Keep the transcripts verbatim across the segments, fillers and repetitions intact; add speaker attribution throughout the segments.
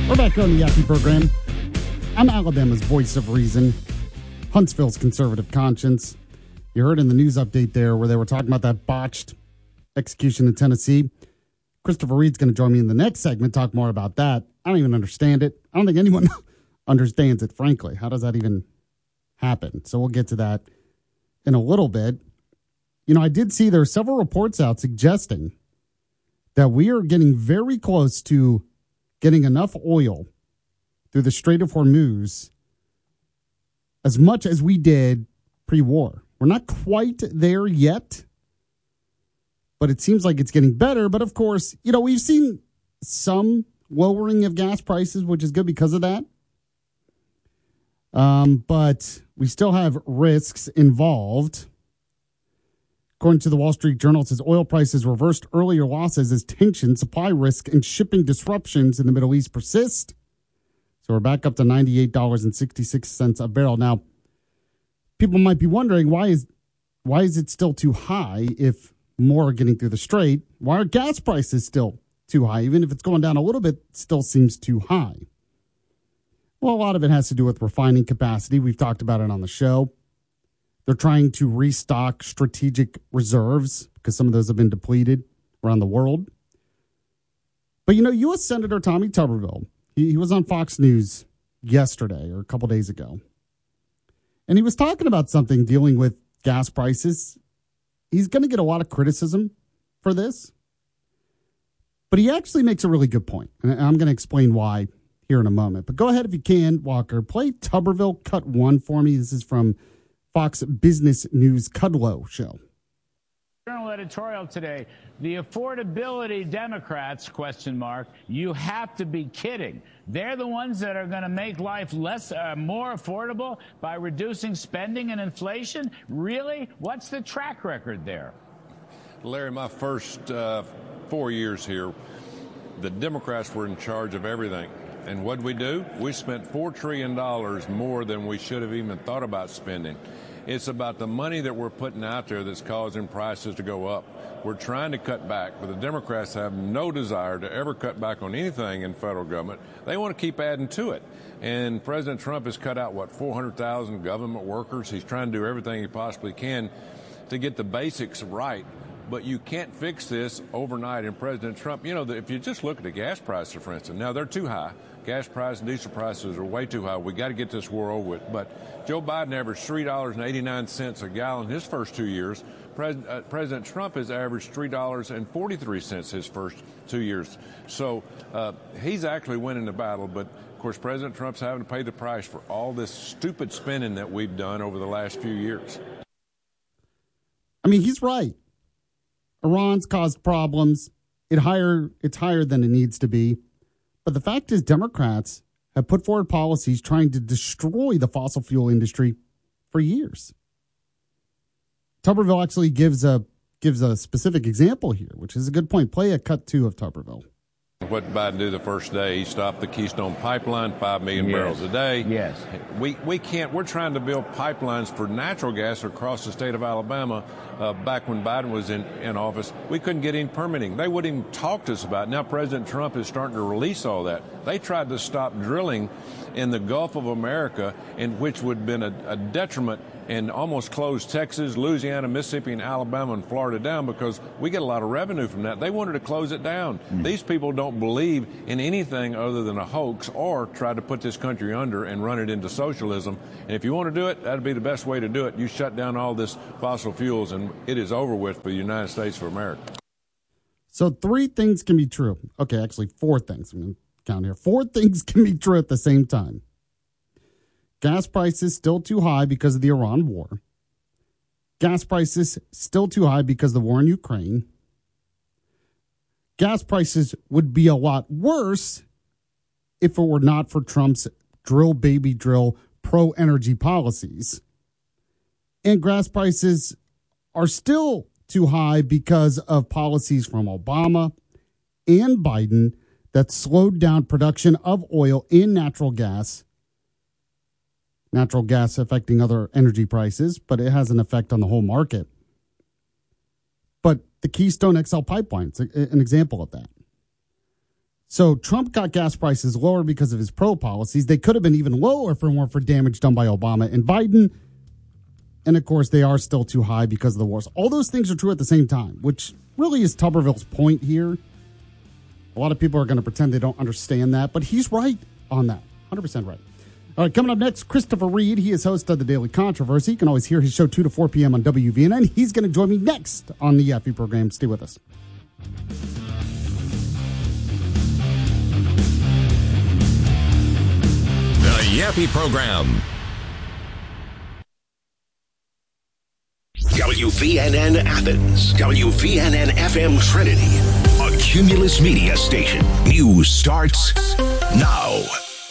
Speaker 1: We're back on the Yappy program. I'm Alabama's voice of reason, Huntsville's conservative conscience. You heard in the news update there where they were talking about that botched execution in Tennessee. Christopher Reed's going to join me in the next segment, talk more about that. I don't even understand it. I don't think anyone understands it, frankly. How does that even happen? So we'll get to that in a little bit. You know, I did see there are several reports out suggesting that we are getting very close to getting enough oil through the Strait of Hormuz as much as we did pre-war. We're not quite there yet, but it seems like it's getting better. But of course, you know, we've seen some lowering of gas prices, which is good because of that. Um, but we still have risks involved. According to the Wall Street Journal, it says oil prices reversed earlier losses as tension, supply risk, and shipping disruptions in the Middle East persist. So we're back up to ninety-eight dollars and sixty-six cents a barrel. Now, people might be wondering, why is why is it still too high if more are getting through the strait? Why are gas prices still too high? Even if it's going down a little bit, it still seems too high. Well, a lot of it has to do with refining capacity. We've talked about it on the show. They're trying to restock strategic reserves because some of those have been depleted around the world. But, you know, U S Senator Tommy Tuberville, he, he was on Fox News yesterday or a couple days ago. And he was talking about something dealing with gas prices. He's going to get a lot of criticism for this. But he actually makes a really good point. And I'm going to explain why here in a moment. But go ahead if you can, Walker. Play Tuberville Cut one for me. This is from Fox Business News Kudlow show.
Speaker 2: Journal editorial today, the affordability Democrats, question mark, you have to be kidding. They're the ones that are going to make life less, uh, more affordable by reducing spending and inflation? Really? What's the track record there?
Speaker 3: Larry, my first uh, four years here, the Democrats were in charge of everything. And what did we do? We spent four trillion dollars more than we should have even thought about spending. It's about the money that we're putting out there that's causing prices to go up. We're trying to cut back, but the Democrats have no desire to ever cut back on anything in federal government. They want to keep adding to it. And President Trump has cut out, what, four hundred thousand government workers? He's trying to do everything he possibly can to get the basics right. But you can't fix this overnight. And President Trump, you know, if you just look at the gas prices, for instance, now they're too high. Gas prices and diesel prices are way too high. We got to get this war over with. But Joe Biden averaged three dollars and eighty-nine cents a gallon his first two years. Pres- uh, President Trump has averaged three dollars and forty-three cents his first two years. So uh, he's actually winning the battle. But, of course, President Trump's having to pay the price for all this stupid spending that we've done over the last few years.
Speaker 1: I mean, he's right. Iran's caused problems. It higher, it's higher than it needs to be. But the fact is, Democrats have put forward policies trying to destroy the fossil fuel industry for years. Tuberville actually gives a gives a specific example here, which is a good point. Play a cut two of Tuberville.
Speaker 3: What did Biden do the first day? He stopped the Keystone Pipeline, five million yes. barrels a day.
Speaker 2: Yes.
Speaker 3: We we can't. We're trying to build pipelines for natural gas across the state of Alabama. Uh, back when Biden was in, in office, we couldn't get any permitting. They wouldn't even talk to us about it. Now President Trump is starting to release all that. They tried to stop drilling in the Gulf of America, in which would have been a, a detriment, and almost closed Texas, Louisiana, Mississippi, and Alabama and Florida down because we get a lot of revenue from that. They wanted to close it down. Mm. These people don't believe in anything other than a hoax or try to put this country under and run it into socialism. And if you want to do it, that'd be the best way to do it. You shut down all this fossil fuels and it is over with for the United States of America.
Speaker 1: So three things can be true. Okay, actually four things. I'm going to count here. Four things can be true at the same time. Gas prices still too high because of the Iran war. Gas prices still too high because of the war in Ukraine. Gas prices would be a lot worse if it were not for Trump's drill baby drill pro-energy policies. And gas prices are still too high because of policies from Obama and Biden that slowed down production of oil and natural gas. Natural gas affecting other energy prices, but it has an effect on the whole market. But the Keystone X L pipeline is an example of that. So Trump got gas prices lower because of his pro policies. They could have been even lower if it weren't for damage done by Obama and Biden. And, of course, they are still too high because of the wars. All those things are true at the same time, which really is Tuberville's point here. A lot of people are going to pretend they don't understand that, but he's right on that. one hundred percent right. All right, coming up next, Christopher Reed. He is host of The Daily Controversy. You can always hear his show two to four p.m. on W V N N. He's going to join me next on the Yaffee program. Stay with us.
Speaker 4: The Yaffee program. W V N N Athens, W V N N F M Trinity, a Cumulus Media station. News starts now.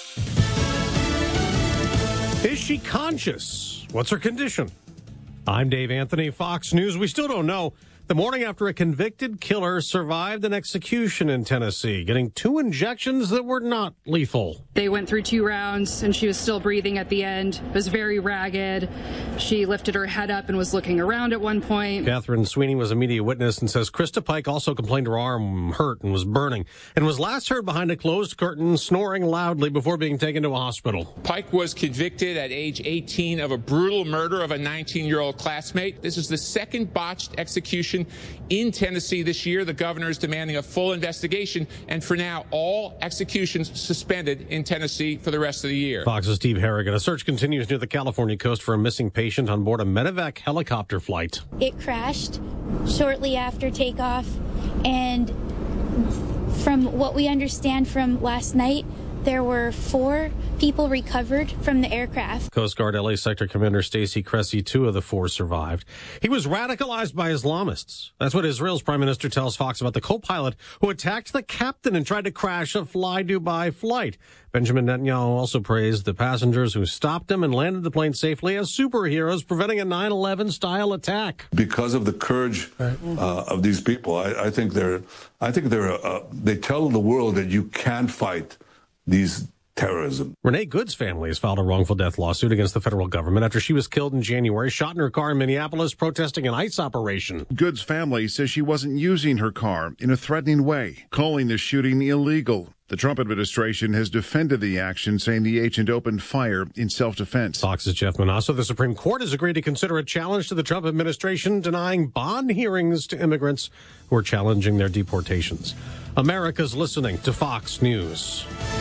Speaker 5: Is she conscious? What's her condition? I'm Dave Anthony, Fox News. We still don't know. The morning after a convicted killer survived an execution in Tennessee, getting two injections that were not lethal.
Speaker 6: They went through two rounds, and she was still breathing at the end. It was very ragged. She lifted her head up and was looking around at one point.
Speaker 5: Catherine Sweeney was a media witness and says Krista Pike also complained her arm hurt and was burning, and was last heard behind a closed curtain snoring loudly before being taken to a hospital.
Speaker 7: Pike was convicted at age eighteen of a brutal murder of a nineteen-year-old classmate. This is the second botched execution in Tennessee this year. The governor is demanding a full investigation, and for now, all executions suspended in Tennessee for the rest of the year.
Speaker 5: Fox's Steve Harrigan. A search continues near the California coast for a missing patient on board a medevac helicopter flight.
Speaker 8: It crashed shortly after takeoff, and from what we understand from last night, there were four people recovered from the aircraft.
Speaker 5: Coast Guard L A Sector Commander Stacy Cressy, two of the four survived. He was radicalized by Islamists. That's what Israel's prime minister tells Fox about the co-pilot who attacked the captain and tried to crash a Fly Dubai flight. Benjamin Netanyahu also praised the passengers who stopped him and landed the plane safely as superheroes, preventing a nine eleven style attack.
Speaker 9: Because of the courage uh, of these people, I, I think they're, I think they're, uh, they tell the world that you can fight these terrorism.
Speaker 5: Renee Good's family has filed a wrongful death lawsuit against the federal government after she was killed in January, shot in her car in Minneapolis, protesting an ICE operation.
Speaker 10: Good's family says she wasn't using her car in a threatening way, calling the shooting illegal. The Trump administration has defended the action, saying the agent opened fire in self-defense.
Speaker 5: Fox's Jeff Manasso. The Supreme Court has agreed to consider a challenge to the Trump administration denying bond hearings to immigrants who are challenging their deportations. America's listening to Fox News.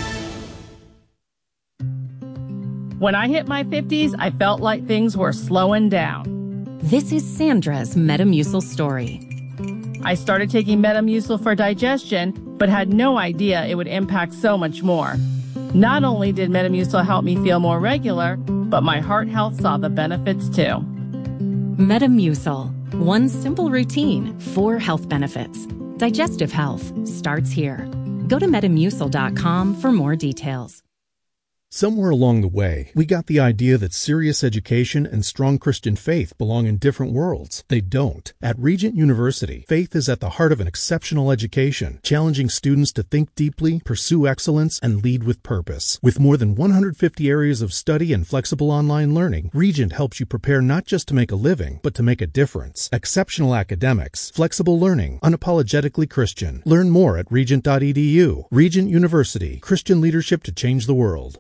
Speaker 11: When I hit my fifties, I felt like things were slowing down.
Speaker 12: This is Sandra's Metamucil story.
Speaker 11: I started taking Metamucil for digestion, but had no idea it would impact so much more. Not only did Metamucil help me feel more regular, but my heart health saw the benefits too.
Speaker 12: Metamucil. One simple routine, four health benefits. Digestive health starts here. Go to Metamucil dot com for more details.
Speaker 13: Somewhere along the way, we got the idea that serious education and strong Christian faith belong in different worlds. They don't. At Regent University, faith is at the heart of an exceptional education, challenging students to think deeply, pursue excellence, and lead with purpose. With more than one hundred fifty areas of study and flexible online learning, Regent helps you prepare not just to make a living, but to make a difference. Exceptional academics, flexible learning, unapologetically Christian. Learn more at regent dot e d u. Regent University, Christian leadership to change the world.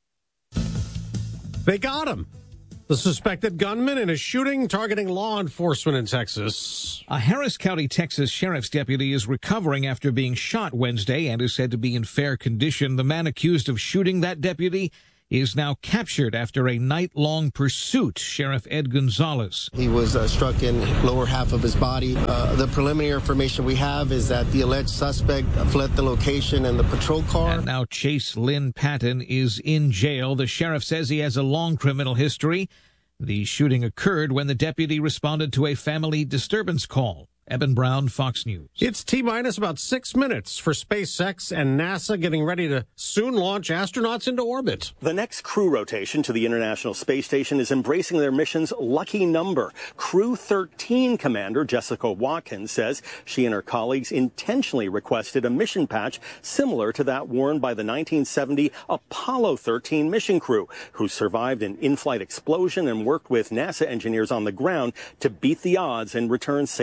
Speaker 5: They got him. The suspected gunman in a shooting targeting law enforcement in Texas.
Speaker 14: A Harris County, Texas sheriff's deputy is recovering after being shot Wednesday and is said to be in fair condition. The man accused of shooting that deputy is now captured after a night-long pursuit. Sheriff Ed Gonzalez.
Speaker 15: He was uh, struck in lower half of his body. Uh, the preliminary information we have is that the alleged suspect fled the location in the patrol car.
Speaker 14: And now Chase Lynn Patton is in jail. The sheriff says he has a long criminal history. The shooting occurred when the deputy responded to a family disturbance call. Eben Brown, Fox News.
Speaker 5: It's T-minus about six minutes for SpaceX and NASA getting ready to soon launch astronauts into orbit.
Speaker 16: The next crew rotation to the International Space Station is embracing their mission's lucky number. Crew thirteen Commander Jessica Watkins says she and her colleagues intentionally requested a mission patch similar to that worn by the nineteen seventy Apollo thirteen mission crew, who survived an in-flight explosion and worked with NASA engineers on the ground to beat the odds and return safely to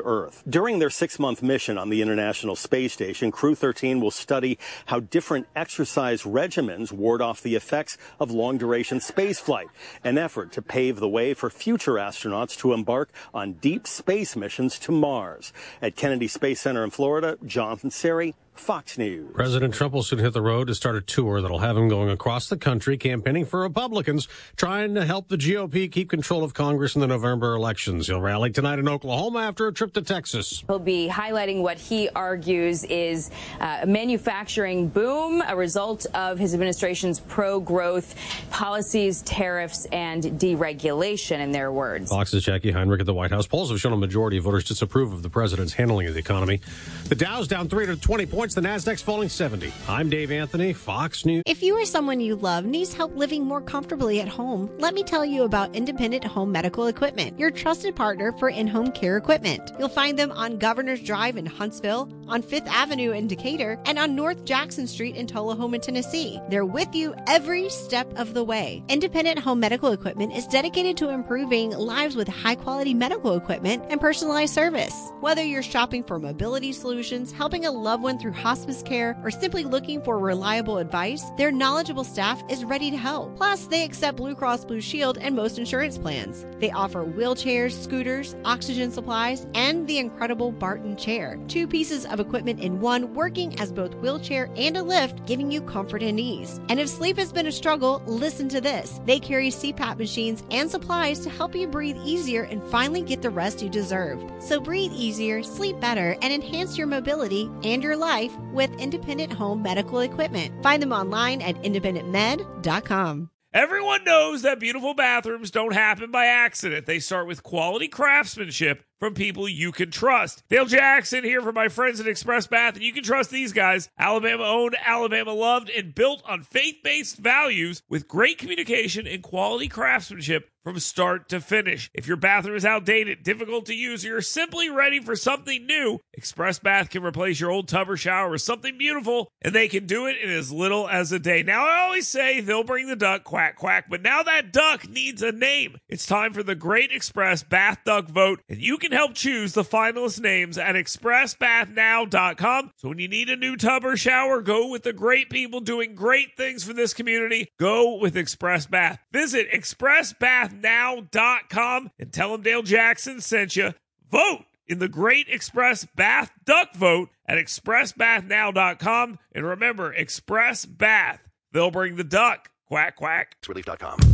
Speaker 16: Earth. During their six-month mission on the International Space Station, Crew thirteen will study how different exercise regimens ward off the effects of long-duration spaceflight, an effort to pave the way for future astronauts to embark on deep space missions to Mars. At Kennedy Space Center in Florida, Jonathan Seri, Fox News.
Speaker 5: President Trump will soon hit the road to start a tour that'll have him going across the country campaigning for Republicans, trying to help the G O P keep control of Congress in the November elections. He'll rally tonight in Oklahoma after a trip to Texas.
Speaker 17: He'll be highlighting what he argues is uh, a manufacturing boom, a result of his administration's pro-growth policies, tariffs, and deregulation, in their words.
Speaker 5: Fox's Jackie Heinrich at the White House. Polls have shown a majority of voters disapprove of the president's handling of the economy. The Dow's down three hundred twenty points. The Nasdaq's falling seventy. I'm Dave Anthony, Fox News.
Speaker 18: If you or someone you love needs help living more comfortably at home, let me tell you about Independent Home Medical Equipment, your trusted partner for in-home care equipment. You'll find them on Governor's Drive in Huntsville, on Fifth Avenue in Decatur, and on North Jackson Street in Tullahoma, Tennessee. They're with you every step of the way. Independent Home Medical Equipment is dedicated to improving lives with high-quality medical equipment and personalized service. Whether you're shopping for mobility solutions, helping a loved one through hospice care, or simply looking for reliable advice, their knowledgeable staff is ready to help. Plus, they accept Blue Cross Blue Shield and most insurance plans. They offer wheelchairs, scooters, oxygen supplies, and the incredible Barton chair. Two pieces of equipment in one, working as both wheelchair and a lift, giving you comfort and ease. And if sleep has been a struggle, listen to this. They carry C PAP machines and supplies to help you breathe easier and finally get the rest you deserve. So breathe easier, sleep better, and enhance your mobility and your life with Independent Home Medical Equipment. Find them online at independent med dot com.
Speaker 19: Everyone knows that beautiful bathrooms don't happen by accident. They start with quality craftsmanship from people you can trust. Dale Jackson here for my friends at Express Bath, and you can trust these guys. Alabama owned, Alabama loved, and built on faith-based values with great communication and quality craftsmanship from start to finish. If your bathroom is outdated, difficult to use, or you're simply ready for something new, Express Bath can replace your old tub or shower with something beautiful, and they can do it in as little as a day. Now, I always say they'll bring the duck, quack, quack, but now that duck needs a name. It's time for the Great Express Bath Duck Vote, and you can help choose the finalist names at express bath now dot com. So when you need a new tub or shower, go with the great people doing great things for this community. Go with Express Bath. Visit express bath now dot com and tell them Dale Jackson sent you. Vote in the Great Express Bath Duck Vote at express bath now dot com. And remember, Express Bath. They'll bring the duck. Quack, quack.
Speaker 4: relief dot com.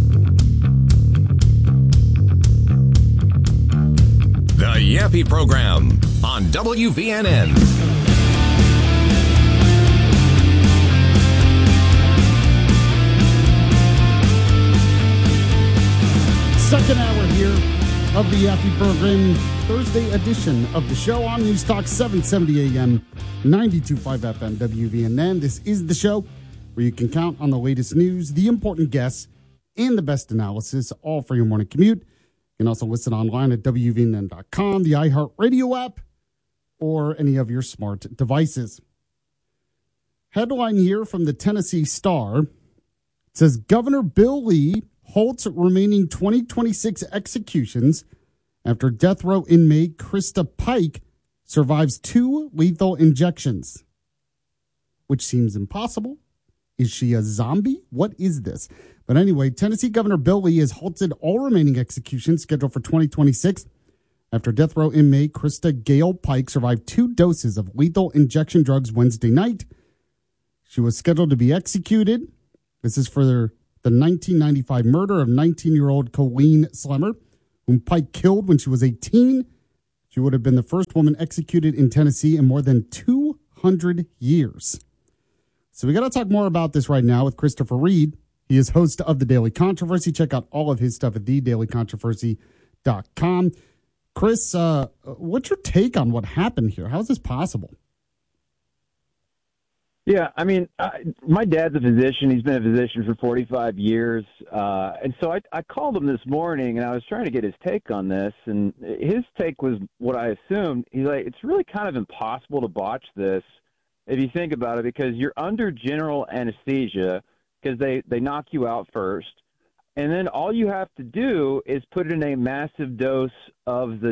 Speaker 4: The Yappy Program on W V N N.
Speaker 1: Second hour here of the Yappy Program, Thursday edition of the show on News Talk seven seventy A M, ninety-two point five F M, W V N N. This is the show where you can count on the latest news, the important guests, and the best analysis, all for your morning commute. You can also listen online at W V N N dot com, the iHeartRadio app, or any of your smart devices. Headline here from the Tennessee Star. It says Governor Bill Lee halts remaining twenty twenty-six executions after death row inmate Krista Pike survives two lethal injections. Which seems impossible. Is she a zombie? What is this? But anyway, Tennessee Governor Bill Lee has halted all remaining executions scheduled for twenty twenty-six after death row inmate Krista Gale Pike survived two doses of lethal injection drugs Wednesday night. She was scheduled to be executed. This is for the nineteen ninety-five murder of nineteen-year-old Colleen Slemmer, whom Pike killed when she was eighteen. She would have been the first woman executed in Tennessee in more than two hundred years. So we got to talk more about this right now with Christopher Reed. He is host of The Daily Controversy. Check out all of his stuff at the daily controversy dot com. Chris, uh, what's your take on what happened here? How is this possible?
Speaker 20: Yeah, I mean, I, my dad's a physician. He's been a physician for forty-five years. Uh, and so I, I called him this morning, and I was trying to get his take on this. And his take was what I assumed. He's like, it's really kind of impossible to botch this if you think about it, because you're under general anesthesia because they, they knock you out first. And then all you have to do is put in a massive dose of the